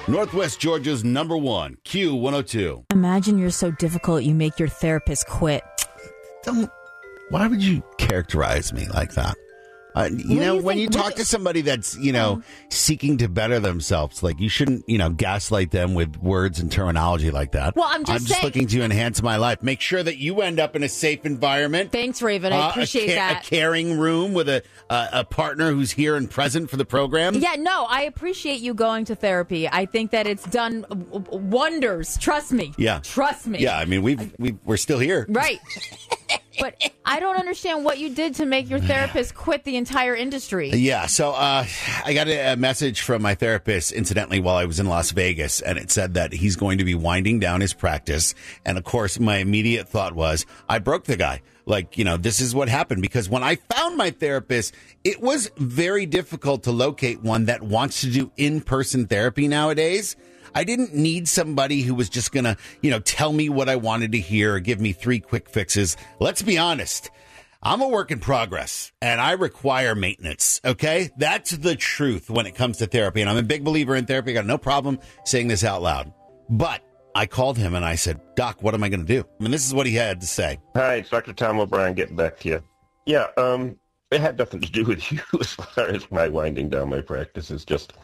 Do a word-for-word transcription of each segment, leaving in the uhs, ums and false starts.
Northwest Georgia's number one, Q one oh two. Imagine you're so difficult you make your therapist quit. Don't. Why would you characterize me like that? Uh, you know, you when think? you talk What- to somebody that's, you know, um, seeking to better themselves, like you shouldn't, you know, gaslight them with words and terminology like that. Well, I'm just I'm just saying- looking to enhance my life. Make sure that you end up in a safe environment. Thanks, Raven. I Uh, appreciate a ca- that. A caring room with a uh, a partner who's here and present for the program. Yeah, no, I appreciate you going to therapy. I think that it's done w- w- wonders. Trust me. Yeah. Trust me. Yeah, I mean, we've, we we're still here. Right. But I don't understand what you did to make your therapist quit the entire industry. Yeah, so uh, I got a, a message from my therapist, incidentally, while I was in Las Vegas, and it said that he's going to be winding down his practice. And, of course, my immediate thought was, I broke the guy. Like, you know, this is what happened. Because when I found my therapist, it was very difficult to locate one that wants to do in-person therapy nowadays. I didn't need somebody who was just going to, you know, tell me what I wanted to hear or give me three quick fixes. Let's be honest. I'm a work in progress and I require maintenance. Okay. That's the truth when it comes to therapy. And I'm a big believer in therapy. I got no problem saying this out loud, but I called him and I said, Doc, what am I going to do? I mean, this is what he had to say. Hi, it's Doctor Tom O'Brien getting back to you. Yeah, um, it had nothing to do with you as far as my winding down my practice. It's just,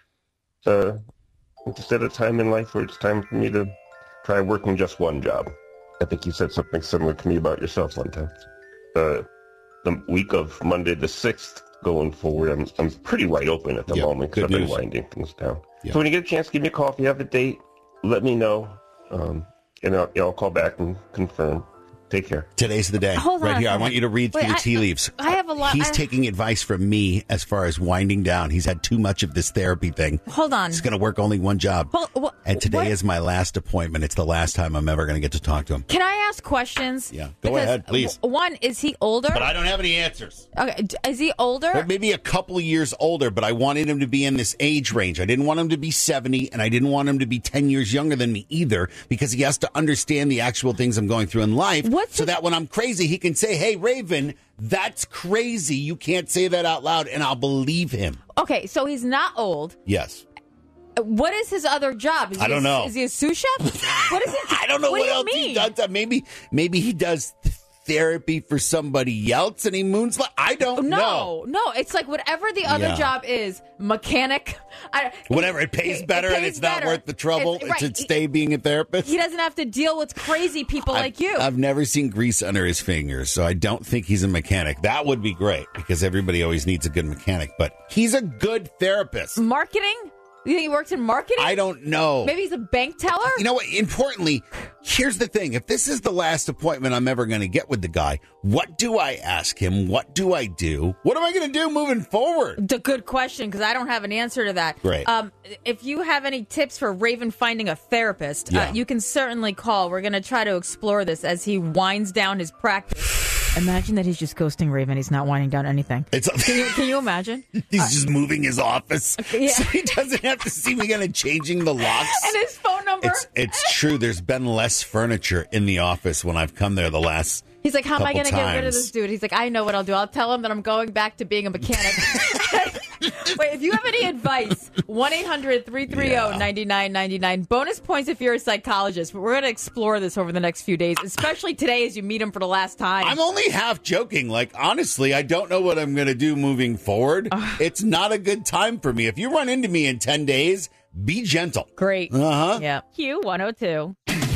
uh, just at a time in life where it's time for me to try working just one job. I think you said something similar to me about yourself one time. Uh, the week of Monday the sixth going forward, I'm I'm pretty wide open at the Yep, moment because good I've been news. winding things down. Yep. So when you get a chance, give me a call. If you have a date, let me know, um, and I'll, I'll call back and confirm. Take care. Today's the day. Hold on right a here. I second. want you to read Wait, through the I- tea leaves. I have a lot- He's I- taking advice from me as far as winding down. He's had too much of this therapy thing. Hold on. He's going to work only one job. Hold- wha- and today what- is my last appointment. It's the last time I'm ever going to get to talk to him. Can I ask questions? Yeah, go Because, ahead, please. w- One, is he older? But I don't have any answers. Okay, d- is he older? Or maybe a couple of years older, but I wanted him to be in this age range. I didn't want him to be seventy, and I didn't want him to be ten years younger than me either, because he has to understand the actual things I'm going through in life. What's so it- that when I'm crazy, he can say, hey, Raven, that's crazy. You can't say that out loud, and I'll believe him. Okay, so he's not old. Yes. What is his other job? Is he I don't a, know. Is he a sous chef? What is it? I don't know what, do you else mean? he does. Uh, Maybe, maybe he does therapy for somebody else, and he moons. I don't know. No, no, it's like whatever the other Yeah. job is, mechanic. I, Whatever, it pays it better, and pays it's not better. worth the trouble. It's- It's, right. to stay being a therapist. He doesn't have to deal with crazy people I've- like you. I've never seen grease under his fingers, so I don't think he's a mechanic. That would be great because everybody always needs a good mechanic, but he's a good therapist. Marketing? You think he works in marketing? I don't know. Maybe he's a bank teller? You know what? Importantly, here's the thing. If this is the last appointment I'm ever going to get with the guy, what do I ask him? What do I do? What am I going to do moving forward? The good question, because I don't have an answer to that. Great. Um, if you have any tips for Raven finding a therapist, Yeah. uh, you can certainly call. We're going to try to explore this as he winds down his practice. Imagine that he's just ghosting Raven. He's not winding down anything. It's Can you, can you imagine? He's just moving his office yeah. so he doesn't have to see me kind of changing the locks. And his phone number? It's it's true. There's been less furniture in the office when I've come there the last. He's like, how am I couple going to get rid of times. this dude? He's like, I know what I'll do. I'll tell him that I'm going back to being a mechanic. Wait, if you have any advice, one eight hundred three three zero nine nine nine nine. Bonus points if you're a psychologist. But we're going to explore this over the next few days, especially today as you meet him for the last time. I'm only half joking. Like, honestly, I don't know what I'm going to do moving forward. It's not a good time for me. If you run into me in ten days, be gentle. Great. Uh-huh. Yeah. Q one oh two.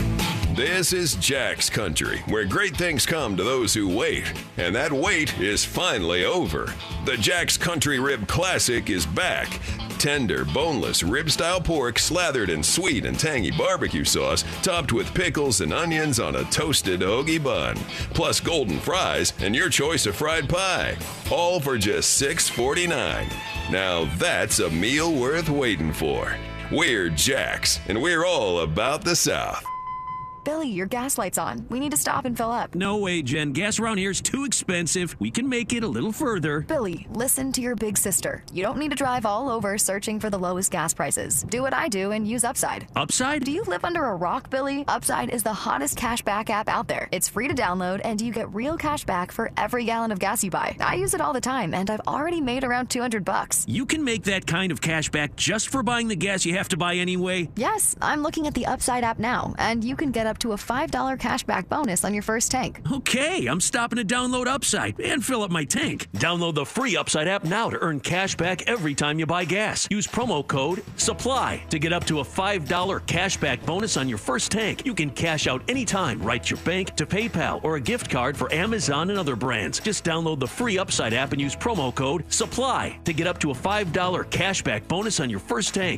This is Jack's Country, where great things come to those who wait. And that wait is finally over. The Jack's Country Rib Classic is back. Tender, boneless, rib-style pork slathered in sweet and tangy barbecue sauce, topped with pickles and onions on a toasted hoagie bun. Plus golden fries and your choice of fried pie. All for just six forty-nine. Now that's a meal worth waiting for. We're Jack's, and we're all about the South. Billy, your gas light's on. We need to stop and fill up. No way, Jen. Gas around here is too expensive. We can make it a little further. Billy, listen to your big sister. You don't need to drive all over searching for the lowest gas prices. Do what I do and use Upside. Upside? Do you live under a rock, Billy? Upside is the hottest cashback app out there. It's free to download, and you get real cash back for every gallon of gas you buy. I use it all the time, and I've already made around two hundred bucks. You can make that kind of cash back just for buying the gas you have to buy anyway? Yes, I'm looking at the Upside app now, and you can get up to a five dollar cashback bonus on your first tank. Okay, I'm stopping to download Upside and fill up my tank. Download the free Upside app now to earn cash back every time you buy gas. Use promo code SUPPLY to get up to a five dollar cashback bonus on your first tank. You can cash out anytime right to your bank, to PayPal, or a gift card for Amazon and other brands. Just download the free Upside app and use promo code SUPPLY to get up to a five dollar cashback bonus on your first tank.